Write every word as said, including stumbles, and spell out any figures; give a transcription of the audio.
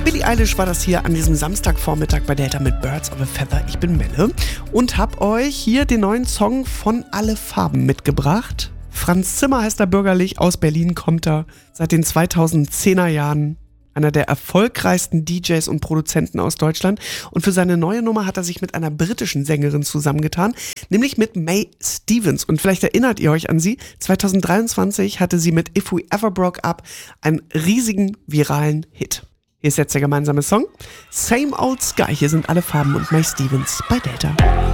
Billie Eilish war das hier an diesem Samstagvormittag bei Delta mit Birds of a Feather. Ich bin Melle und hab euch hier den neuen Song von Alle Farben mitgebracht. Franz Zimmer heißt er bürgerlich, aus Berlin kommt er. Seit den zweitausendzehner Jahren einer der erfolgreichsten D Js und Produzenten aus Deutschland. Und für seine neue Nummer hat er sich mit einer britischen Sängerin zusammengetan, nämlich mit Mae Stevens. Und vielleicht erinnert ihr euch an sie. zweitausenddreiundzwanzig hatte sie mit If We Ever Broke Up einen riesigen viralen Hit. Hier ist jetzt der gemeinsame Song. Same Old Sky. Hier sind Alle Farben und Mae Stevens bei Delta.